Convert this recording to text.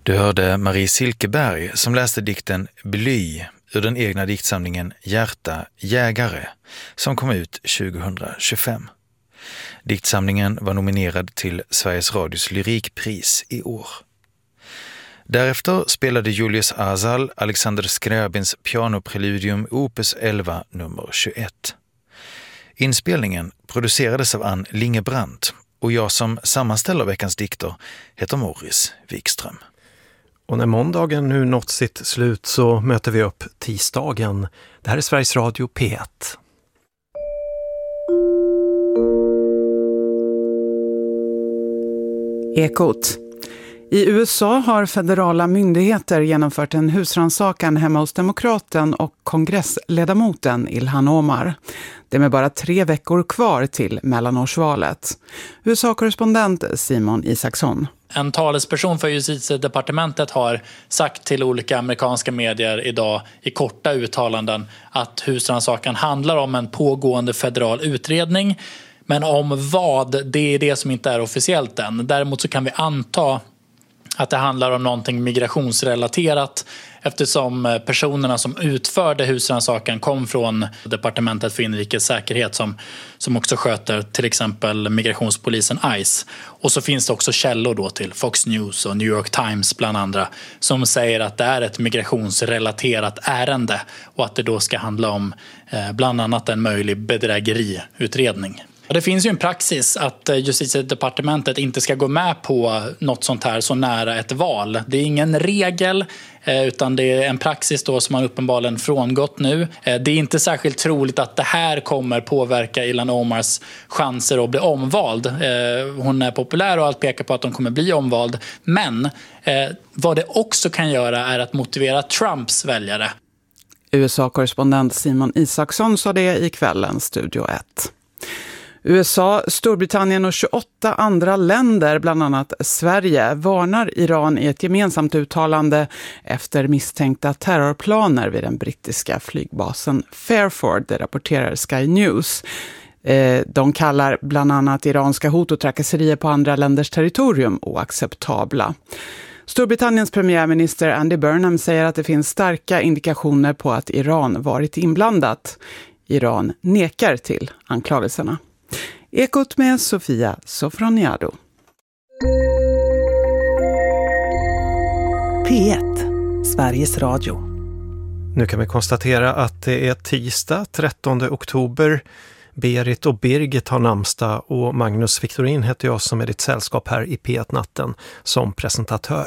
Du hörde Marie Silkeberg som läste dikten Bly ur den egna diktsamlingen Hjärta jägare som kom ut 2025. Diktsamlingen var nominerad till Sveriges Radios lyrikpris i år. Därefter spelade Julius Azal Alexander Scriabins pianopreludium opus 11 nummer 21. Inspelningen producerades av Ann Lingebrandt och jag som sammanställer veckans dikter heter Morris Wikström. Och när måndagen nu nått sitt slut så möter vi upp tisdagen. Det här är Sveriges Radio P1. Ekot. I USA har federala myndigheter genomfört en husrannsakan hemma hos demokraten och kongressledamoten Ilhan Omar. Det är med bara 3 veckor kvar till mellanårsvalet. USA-korrespondent Simon Isaksson. En talesperson för justitiedepartementet har sagt till olika amerikanska medier idag i korta uttalanden att husrannsakan handlar om en pågående federal utredning. Men om vad, det är det som inte är officiellt än. Däremot så kan vi anta att det handlar om någonting migrationsrelaterat eftersom personerna som utförde husrannsakan kom från departementet för inrikes säkerhet som också sköter till exempel migrationspolisen ICE. Och så finns det också källor då till Fox News och New York Times bland andra som säger att det är ett migrationsrelaterat ärende och att det då ska handla om bland annat en möjlig bedrägeriutredning. Det finns ju en praxis att justitiedepartementet inte ska gå med på något sånt här så nära ett val. Det är ingen regel utan det är en praxis då som man uppenbarligen frångått nu. Det är inte särskilt troligt att det här kommer påverka Ilhan Omars chanser att bli omvald. Hon är populär och allt pekar på att hon kommer bli omvald. Men vad det också kan göra är att motivera Trumps väljare. USA-korrespondent Simon Isaksson sa det i kvällens Studio 1. USA, Storbritannien och 28 andra länder, bland annat Sverige, varnar Iran i ett gemensamt uttalande efter misstänkta terrorplaner vid den brittiska flygbasen Fairford, det rapporterar Sky News. De kallar bland annat iranska hot och trakasserier på andra länders territorium oacceptabla. Storbritanniens premiärminister Andy Burnham säger att det finns starka indikationer på att Iran varit inblandat. Iran nekar till anklagelserna. Ekot med Sofia Sofroniado. P1, Sveriges Radio. Nu kan vi konstatera att det är tisdag 13 oktober. Berit och Birgit har namnsdag och Magnus Victorin heter jag som är ditt sällskap här i P1-natten som presentatör.